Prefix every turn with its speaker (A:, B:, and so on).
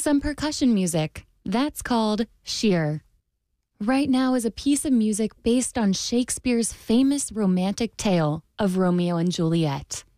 A: some percussion music. That's called sheer. Right now is a piece of music based on Shakespeare's famous romantic tale of Romeo and Juliet.